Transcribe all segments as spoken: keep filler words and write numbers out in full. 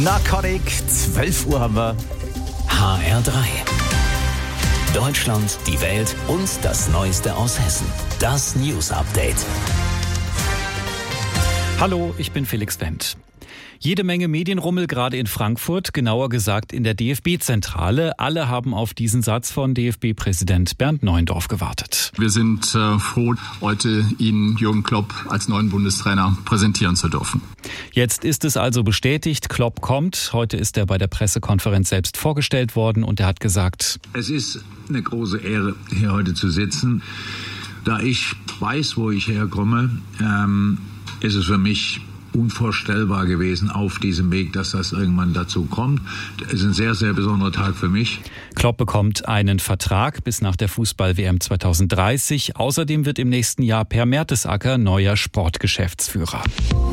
Narcotic, zwölf Uhr haben wir. H R drei. Deutschland, die Welt und das Neueste aus Hessen. Das News Update. Hallo, ich bin Felix Wendt. Jede Menge Medienrummel, gerade in Frankfurt, genauer gesagt in der D F B-Zentrale. Alle haben auf diesen Satz von D F B-Präsident Bernd Neuendorf gewartet. Wir sind äh, froh, heute Ihnen Jürgen Klopp als neuen Bundestrainer präsentieren zu dürfen. Jetzt ist es also bestätigt, Klopp kommt. Heute ist er bei der Pressekonferenz selbst vorgestellt worden und er hat gesagt: Es ist eine große Ehre, hier heute zu sitzen. Da ich weiß, wo ich herkomme, ähm, ist es für mich unvorstellbar gewesen auf diesem Weg, dass das irgendwann dazu kommt. Es ist ein sehr, sehr besonderer Tag für mich. Klopp bekommt einen Vertrag bis nach der Fußball-W M zwanzig dreißig. Außerdem wird im nächsten Jahr Per Mertesacker neuer Sportgeschäftsführer.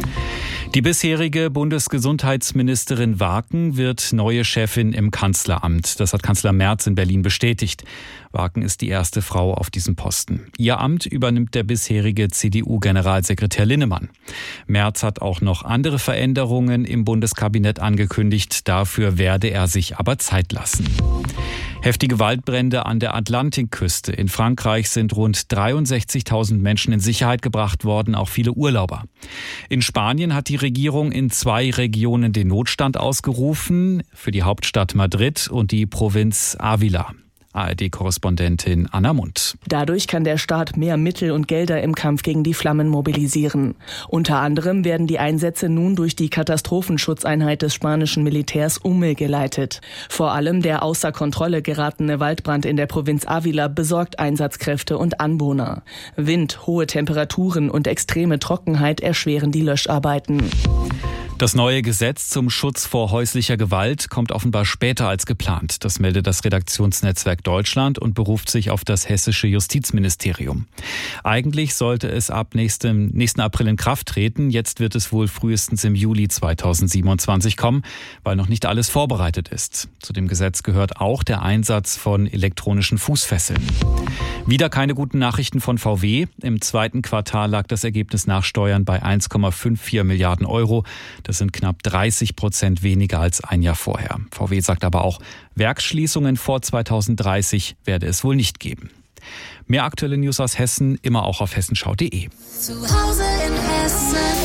Die bisherige Bundesgesundheitsministerin Warken wird neue Chefin im Kanzleramt. Das hat Kanzler Merz in Berlin bestätigt. Warken ist die erste Frau auf diesem Posten. Ihr Amt übernimmt der bisherige C D U-Generalsekretär Linnemann. Merz hat auch noch andere Veränderungen im Bundeskabinett angekündigt. Dafür werde er sich aber Zeit lassen. Heftige Waldbrände an der Atlantikküste. In Frankreich sind rund dreiundsechzigtausend Menschen in Sicherheit gebracht worden, auch viele Urlauber. In Spanien hat die Regierung in zwei Regionen den Notstand ausgerufen, für die Hauptstadt Madrid und die Provinz Ávila. A R D-Korrespondentin Anna Mund. Dadurch kann der Staat mehr Mittel und Gelder im Kampf gegen die Flammen mobilisieren. Unter anderem werden die Einsätze nun durch die Katastrophenschutzeinheit des spanischen Militärs umgeleitet. Vor allem der außer Kontrolle geratene Waldbrand in der Provinz Ávila besorgt Einsatzkräfte und Anwohner. Wind, hohe Temperaturen und extreme Trockenheit erschweren die Löscharbeiten. Das neue Gesetz zum Schutz vor häuslicher Gewalt kommt offenbar später als geplant. Das meldet das Redaktionsnetzwerk Deutschland und beruft sich auf das hessische Justizministerium. Eigentlich sollte es ab nächstem, nächsten April in Kraft treten. Jetzt wird es wohl frühestens im Juli zweitausendsiebenundzwanzig kommen, weil noch nicht alles vorbereitet ist. Zu dem Gesetz gehört auch der Einsatz von elektronischen Fußfesseln. Wieder keine guten Nachrichten von V W. Im zweiten Quartal lag das Ergebnis nach Steuern bei eins Komma vierundfünfzig Milliarden Euro. Das sind knapp dreißig Prozent weniger als ein Jahr vorher. V W sagt aber auch, Werksschließungen vor zweitausenddreißig werde es wohl nicht geben. Mehr aktuelle News aus Hessen, immer auch auf hessenschau punkt de. Zu Hause in Hessen.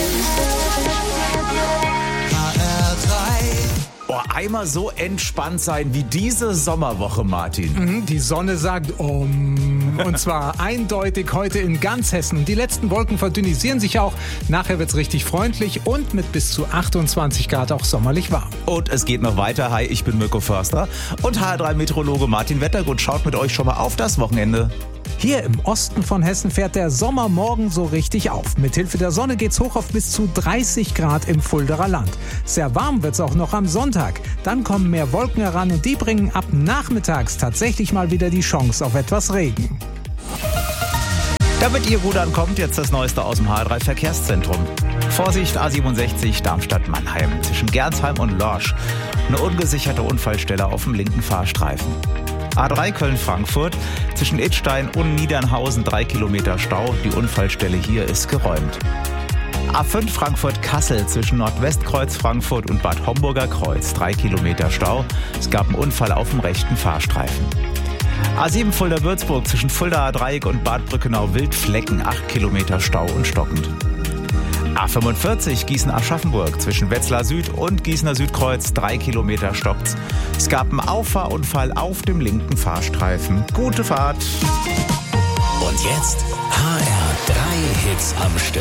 Boah, einmal so entspannt sein wie diese Sommerwoche, Martin. Mhm, die Sonne sagt um. Und zwar eindeutig heute in ganz Hessen. Die letzten Wolken verdünnisieren sich auch. Nachher wird's richtig freundlich und mit bis zu achtundzwanzig Grad auch sommerlich warm. Und es geht noch weiter. Hi, ich bin Mirko Förster und H R drei Meteorologe Martin Wettergut schaut mit euch schon mal auf das Wochenende. Hier im Osten von Hessen fährt der Sommer morgen so richtig auf. Mithilfe der Sonne geht's hoch auf bis zu dreißig Grad im Fuldaer Land. Sehr warm wird's auch noch am Sonntag. Dann kommen mehr Wolken heran und die bringen ab nachmittags tatsächlich mal wieder die Chance auf etwas Regen. Damit ihr gut ankommt, jetzt das Neueste aus dem H R drei Verkehrszentrum. Vorsicht, A siebenundsechzig Darmstadt-Mannheim zwischen Gernsheim und Lorsch. Eine ungesicherte Unfallstelle auf dem linken Fahrstreifen. A drei Köln-Frankfurt zwischen Idstein und Niedernhausen drei Kilometer Stau. Die Unfallstelle hier ist geräumt. A fünf Frankfurt-Kassel zwischen Nordwestkreuz Frankfurt und Bad Homburger Kreuz drei Kilometer Stau. Es gab einen Unfall auf dem rechten Fahrstreifen. A sieben Fulda-Würzburg zwischen Fuldaer Dreieck und Bad Brückenau-Wildflecken acht Kilometer Stau und stockend. A fünfundvierzig Gießen-Aschaffenburg zwischen Wetzlar Süd und Gießener Südkreuz drei Kilometer stockt's. Es gab einen Auffahrunfall auf dem linken Fahrstreifen. Gute Fahrt! Und jetzt H R drei Hits am Stück.